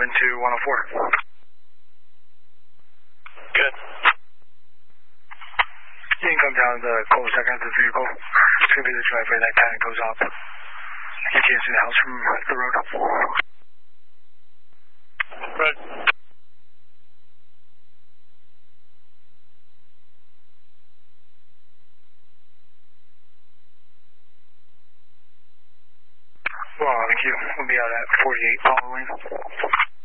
into 104. Good. You can come down the cul-de-sac of the vehicle. It's going to be the driveway that kind of goes up. You can't see the house from the road. Right. Well, thank you. We'll be out at 48 following.